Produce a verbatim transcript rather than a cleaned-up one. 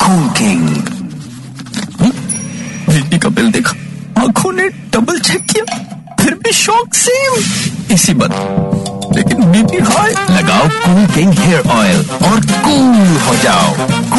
Cool king. बिजली का bill देखा, आंखों ने डबल चेक किया, फिर भी शॉक सेम। इसी बात, लेकिन बीपी हाई। लगाओ कूल किंग हेयर ऑयल और कूल हो जाओ।